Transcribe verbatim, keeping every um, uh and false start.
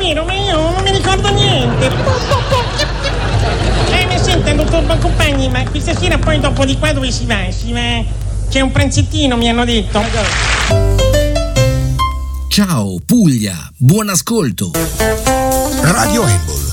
vero, ma io non mi ricordo niente. Eh, mi sente, dottor Boncompagni, ma questa sera poi dopo di qua dove si va? Si va... C'è un pranzettino, mi hanno detto. Ciao Puglia, buon ascolto. Radio Embol